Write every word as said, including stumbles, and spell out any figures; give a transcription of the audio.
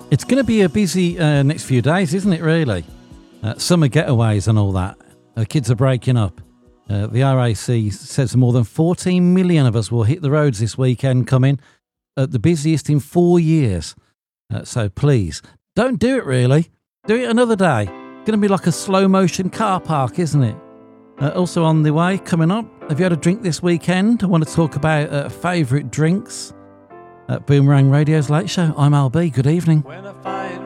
It's going to be a busy uh, next few days, isn't it, really? Uh, summer getaways and all that. Uh, kids are breaking up. Uh, the R A C says more than fourteen million of us will hit the roads this weekend coming, at the busiest in four years. Uh, so please, don't do it really. Do it another day. Going to be like a slow motion car park, isn't it? Uh, also on the way, coming up, have you had a drink this weekend? I want to talk about uh, favourite drinks at Boomerang Radio's Late Show. I'm Al B. Good evening. When I find